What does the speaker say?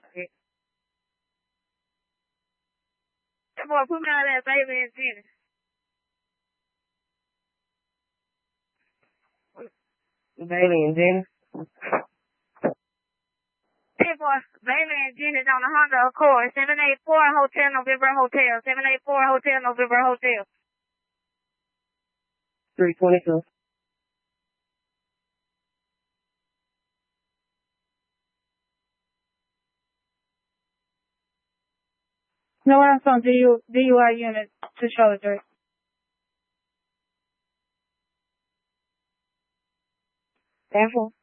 That boy put me out of that baby and Jenny. Bailey and Jenny. Hey boy, Bailey and Jenny's on the Honda Accord. 784 Hotel November Hotel. 784 Hotel November Hotel. 322. No, I'm from DUI unit to Charlotte Drake. Therefore.